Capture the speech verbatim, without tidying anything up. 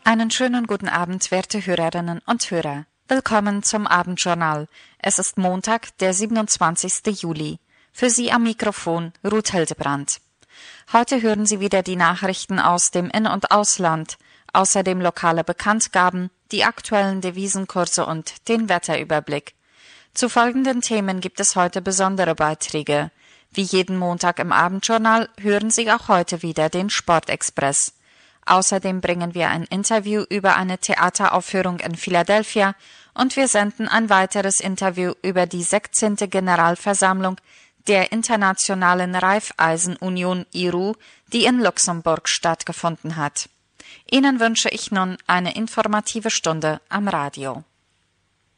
Einen schönen guten Abend, werte Hörerinnen und Hörer. Willkommen zum Abendjournal. Es ist Montag, der siebenundzwanzigste Juli. Für Sie am Mikrofon Ruth Hildebrandt. Heute hören Sie wieder die Nachrichten aus dem In- und Ausland, außerdem lokale Bekanntgaben, die aktuellen Devisenkurse und den Wetterüberblick. Zu folgenden Themen gibt es heute besondere Beiträge. Wie jeden Montag im Abendjournal hören Sie auch heute wieder den Sportexpress. Außerdem bringen wir ein Interview über eine Theateraufführung in Philadelphia und wir senden ein weiteres Interview über die sechzehnte Generalversammlung der Internationalen Raiffeisen-Union I R U, die in Luxemburg stattgefunden hat. Ihnen wünsche ich nun eine informative Stunde am Radio.